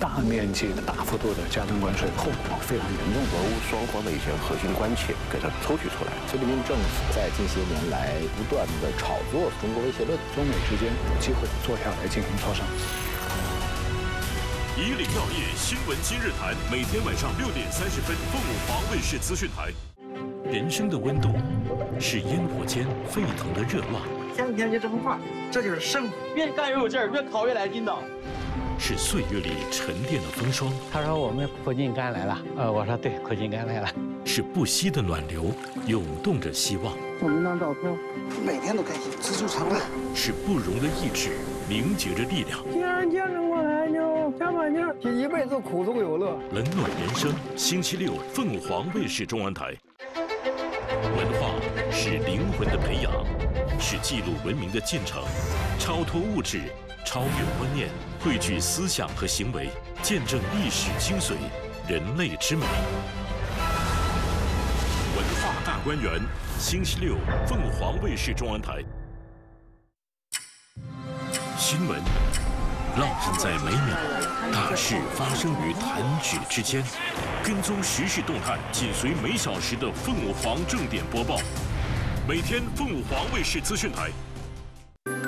大面积、大幅度的加征关税，后果非常严重。 俄乌双方的一些核心关切给它抽取出来。 菲律宾政府在近些年来不断的炒作中国威胁论， 中美之间有机会坐下来进行磋商。 以领要业新闻今日谈，每天晚上6点30分，凤舞华卫视资讯台。人生的温度是烟火间沸腾的热浪， 天天就这么画，这就是生活。越干越有劲儿，越烤越来劲道。 是岁月里沉淀的风霜。 他说我们苦尽甘来了，我说对，苦尽甘来了。 是不息的暖流，涌动着希望。 送您张照片，每天都开心，知足常乐。 是不容的意志，凝结着力量。 既然坚持过来，就加把劲儿，一辈子苦中有乐。 冷暖人生，星期六，凤凰卫视中文台。文化是灵魂的培养，是记录文明的进程，超脱物质，超越观念，汇聚思想和行为，见证历史精髓，人类之美。文化大观园，星期六，凤凰卫视中文台。新闻烙印在每秒，大事发生于弹指之间。跟踪时事动态，紧随每小时的凤凰正点播报。每天凤凰卫视资讯台